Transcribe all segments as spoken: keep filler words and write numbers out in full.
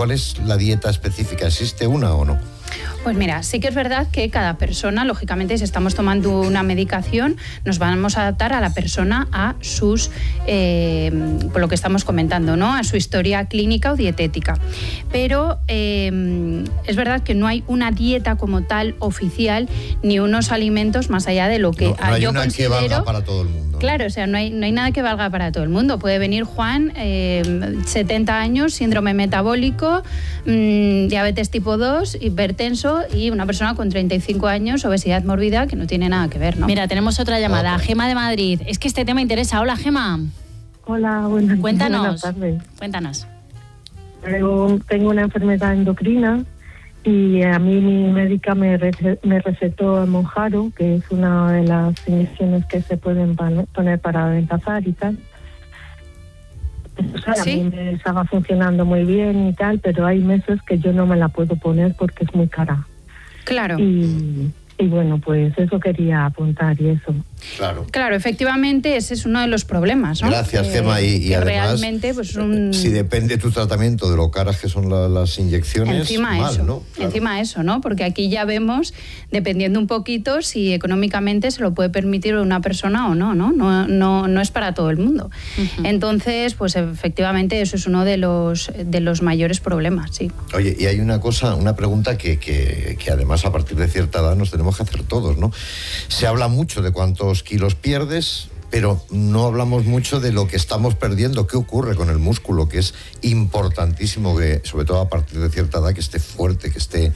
¿cuál es la dieta específica? ¿Existe una o no? Pues mira, sí que es verdad que cada persona, lógicamente, si estamos tomando una medicación, nos vamos a adaptar a la persona, a sus, eh, por lo que estamos comentando, ¿no? A su historia clínica o dietética. Pero eh, es verdad que no hay una dieta como tal oficial, ni unos alimentos más allá de lo que no, no hay yo una considero. Que valga para todo el mundo, ¿no? Claro, o sea, no hay, no hay nada que valga para todo el mundo. Puede venir Juan, eh, setenta años, síndrome metabólico, mmm, diabetes tipo dos, hipertenso, y una persona con treinta y cinco años, obesidad mórbida, que no tiene nada que ver, ¿no? Mira, tenemos otra llamada, Okay. Gema de Madrid. Es que este tema interesa. Hola, Gema. Hola, buenas, Cuéntanos. buenas tardes. Cuéntanos. Yo tengo una enfermedad endocrina y a mí mi médica me, rece- me recetó Monjaro, que es una de las inyecciones que se pueden pan- poner para adelgazar y tal. O sea, ¿Sí? a mí me estaba funcionando muy bien y tal, pero hay meses que yo no me la puedo poner porque es muy cara. Claro. Y, y bueno, pues eso quería apuntar y eso. Claro. Claro, efectivamente, ese es uno de los problemas, ¿no? Gracias, Que- Gema. Y, y que además, realmente, pues un... si depende tu tratamiento de lo caras que son la, las inyecciones, Encima mal, eso, ¿no? Claro. encima eso, ¿no? Porque aquí ya vemos, dependiendo un poquito, si económicamente se lo puede permitir una persona o no, ¿no? No, no, no es para todo el mundo. Uh-huh. Entonces, pues efectivamente eso es uno de los, de los mayores problemas, sí. Oye, y hay una cosa, una pregunta que, que, que además a partir de cierta edad nos tenemos que hacer todos, ¿no? Se habla mucho de cuántos kilos pierdes, pero no hablamos mucho de lo que estamos perdiendo, qué ocurre con el músculo, que es importantísimo que, sobre todo a partir de cierta edad, que esté fuerte, que esté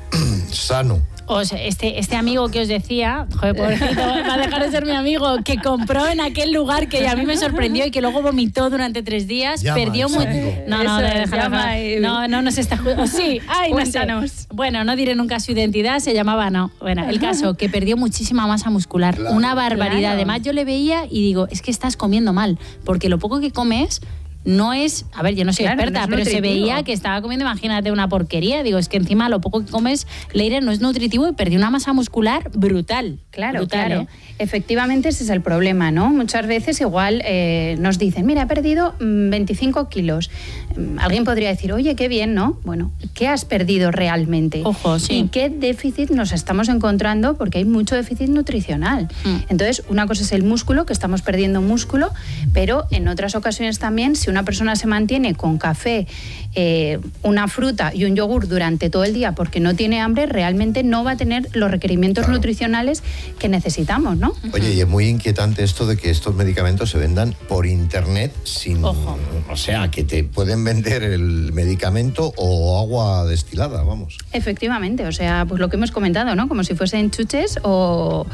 sano. O sea, este, este amigo que os decía, joder, pobrecito, va a dejar de ser mi amigo, que compró en aquel lugar que a mí me sorprendió y que luego vomitó durante tres días, Llama, perdió muy... amigo. No, no, Eso de- es, déjalo, llama déjalo. y- no, no nos está... ju- Sí, ay, no sé. Cuéntanos. Bueno, no diré nunca su identidad, se llamaba, no. Bueno, el caso, que perdió muchísima masa muscular, Claro. una barbaridad. Claro. Además, yo le veía y digo, es que estás comiendo mal, porque lo poco que comes... No es, a ver, yo no soy Claro, experta, no es pero se nutritivo. veía que estaba comiendo, imagínate, una porquería. Digo, es que encima lo poco que comes, Leire, no es nutritivo y perdió una masa muscular brutal. Claro, brutal, claro. ¿eh? Efectivamente, ese es el problema, ¿no? Muchas veces igual eh, nos dicen, mira, he perdido mm, veinticinco kilos. Mm, Alguien podría decir, oye, qué bien, ¿no? Bueno, ¿qué has perdido realmente? Ojo, sí. ¿Y qué déficit nos estamos encontrando? Porque hay mucho déficit nutricional. Mm. Entonces, una cosa es el músculo, que estamos perdiendo músculo, pero en otras ocasiones también, si una persona se mantiene con café, eh, una fruta y un yogur durante todo el día porque no tiene hambre, realmente no va a tener los requerimientos Claro. nutricionales que necesitamos, ¿no? Oye, y es muy inquietante esto de que estos medicamentos se vendan por internet sin... Ojo. O sea, que te pueden vender el medicamento o agua destilada, vamos. Efectivamente, o sea, pues lo que hemos comentado, ¿no? Como si fuesen chuches o...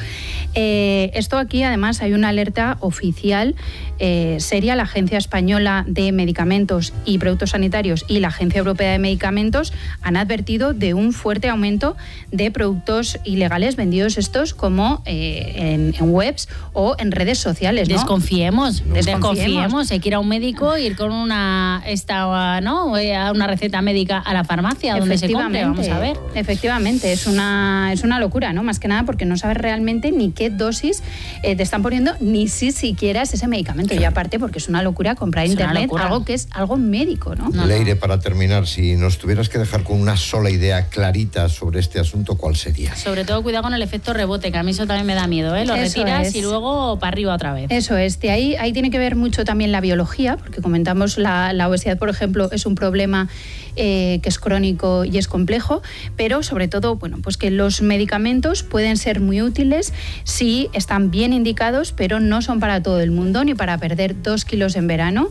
Eh, esto aquí, además, hay una alerta oficial eh, seria. La Agencia Española de Medicamentos y Productos Sanitarios y la Agencia Europea de Medicamentos han advertido de un fuerte aumento de productos ilegales vendidos estos como eh, en, en webs o en redes sociales, ¿no? Desconfiemos, No. desconfiemos. Hay que ir a un médico, ir con una esta, ¿no? A una receta médica a la farmacia donde se compre, vamos a ver. Efectivamente, es una, es una locura, ¿no? Más que nada porque no sabes realmente ni qué dosis eh, te están poniendo, ni si siquiera es ese medicamento. Y aparte porque es una locura comprar Es una internet locura. algo que es algo médico, ¿no? No, Leire, para terminar, si nos tuvieras que dejar con una sola idea clarita sobre este asunto, ¿cuál sería? Sobre todo cuidado con el efecto rebote, que a mí eso también me da miedo, ¿eh? Lo Eso retiras es. y luego para arriba otra vez. Eso es, de ahí, ahí tiene que ver mucho también la biología, porque comentamos la, la obesidad, por ejemplo, es un problema eh, que es crónico y es complejo, pero sobre todo, bueno, pues que los medicamentos pueden ser muy útiles si están bien indicados, pero no son para todo el mundo, ni para perder dos kilos en verano,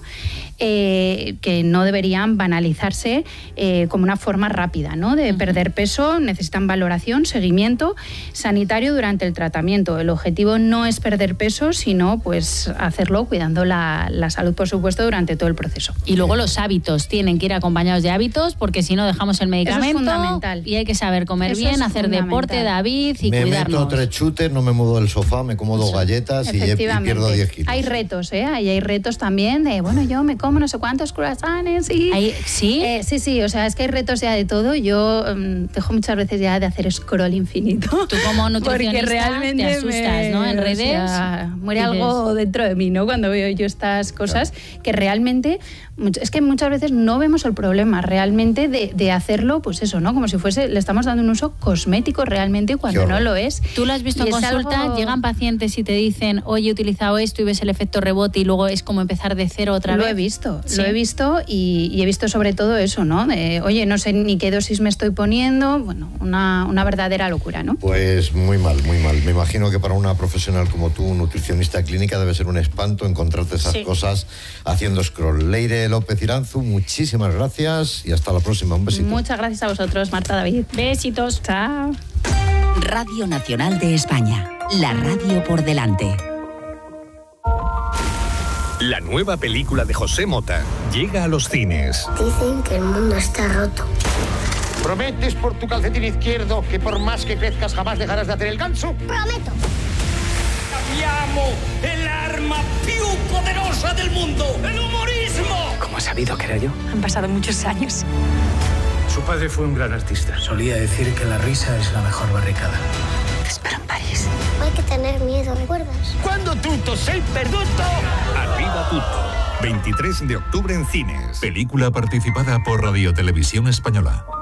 eh, que no deberían banalizarse eh, como una forma rápida, ¿no? De perder peso, necesitan valoración, seguimiento sanitario durante el tratamiento. El objetivo no es perder peso, sino pues hacerlo cuidando la, la salud, por supuesto, durante todo el proceso. Y luego los hábitos, tienen que ir acompañados de hábitos, porque si no dejamos el medicamento. fundamental. Y hay que saber comer Eso bien, es hacer fundamental. deporte, David, y me cuidarnos. meto tres chutes, no me muevo del sofá, me como dos Eso. galletas y, y Efectivamente. pierdo diez kilos. Hay retos, ¿eh? Ahí hay retos también de, bueno, yo me como no sé cuántos croissants y... Ahí- ¿Sí? Eh, sí, sí, o sea, es que hay retos ya de todo. Yo um, dejo muchas veces ya de hacer scroll infinito. Tú como nutricionista Porque realmente te asustas, ¿no? En o redes. sea, muere dices- algo dentro de mí, ¿no? Cuando veo yo estas cosas que realmente es que muchas veces no vemos el problema realmente de, de hacerlo, pues eso, ¿no? Como si fuese, le estamos dando un uso cosmético realmente cuando no lo es. Tú lo has visto en consulta, algo... llegan pacientes y te dicen, oye, he utilizado esto y ves el efecto rebote y luego es como empezar de cero otra lo vez. Lo he visto, ¿Sí? lo he visto y, y he visto sobre todo eso, ¿no? De, oye, no sé ni qué dosis me estoy poniendo, bueno, una, una verdadera locura, ¿no? Pues muy mal, muy mal. Me imagino que para una profesional como tú, nutricionista clínica, debe ser un espanto encontrarte esas sí. cosas haciendo scroll. Leire López Iranzu, muchísimas gracias y hasta la próxima. Un besito. Muchas gracias a vosotros, Marta, David. Besitos. Chao. Radio Nacional de España, la radio por delante. La nueva película de José Mota llega a los cines. Dicen que el mundo está roto. ¿Prometes por tu calcetín izquierdo que por más que crezcas jamás dejarás de hacer el ganso? Prometo. Abbiamo el arma più poderosa del mundo, el humorismo. ¿Cómo has sabido que era yo? Han pasado muchos años. Su padre fue un gran artista. Solía decir que la risa es la mejor barricada. Te espero en París. No hay que tener miedo, ¿recuerdas? Cuando tutto sei perduto. Arriba tutto. veintitrés de octubre en cines. Película participada por Radio Televisión Española.